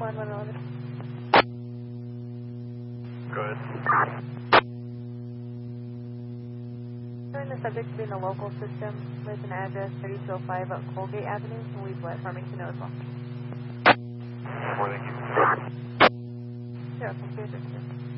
1111. Good. Showing the subject to be in the local system with an address 3205 up Colgate Avenue, and we've let Farmington know as well. Morning. Sure, computer system.